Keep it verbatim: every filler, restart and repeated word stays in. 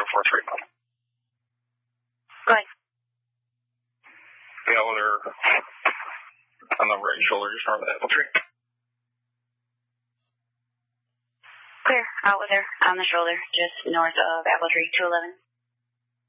four three. Go ahead. Yeah, well, they're on the right shoulder, just north of the apple tree. Clear. Out with her. On the shoulder, just north of apple tree, two eleven.